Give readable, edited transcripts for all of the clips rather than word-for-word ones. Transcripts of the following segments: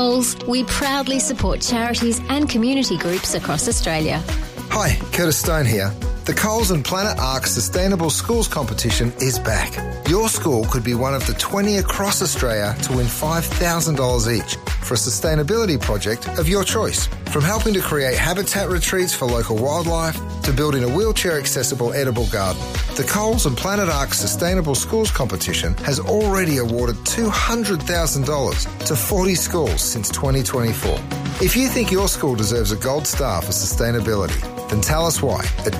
Coles, we proudly support charities and community groups across Australia. Hi, Curtis Stone here. The Coles and Planet Ark Sustainable Schools Competition is back. Your school could be one of the 20 across Australia to win $5,000 each for a sustainability project of your choice. From helping to create habitat retreats for local wildlife to building a wheelchair-accessible edible garden, the Coles and Planet Ark Sustainable Schools Competition has already awarded $200,000 to 40 schools since 2024. If you think your school deserves a gold star for sustainability, then tell us why at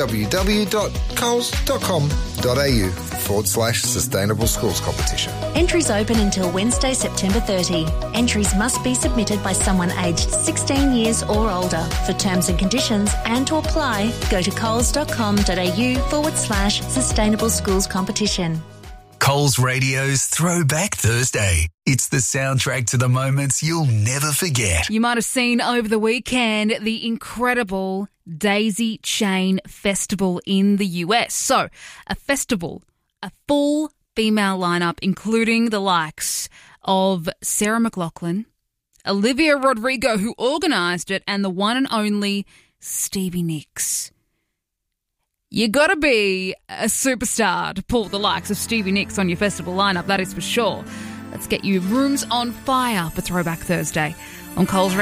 www.coles.com.au/sustainable schools competition. Entries open until Wednesday, September 30. Entries must be submitted by someone aged 16 years or older. For terms and conditions and to apply, go to coles.com.au/sustainable schools competition. Coles Radio's Throwback Thursday. It's the soundtrack to the moments you'll never forget. You might have seen over the weekend the incredible Daisy Chain Festival in the US. So, a festival, a full female lineup, including the likes of Sarah McLachlan, Olivia Rodrigo, who organised it, and the one and only Stevie Nicks. You gotta be a superstar to pull the likes of Stevie Nicks on your festival lineup, that is for sure. Let's get you rooms on fire for Throwback Thursday on Coles